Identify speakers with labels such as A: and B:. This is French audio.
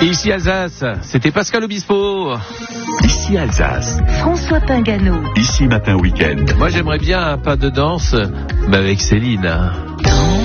A: Ici Alsace, c'était Pascal Obispo.
B: Ici Alsace,
C: François Pingano.
B: Ici Matin Week-end.
A: Moi j'aimerais bien un pas de danse, mais avec Céline.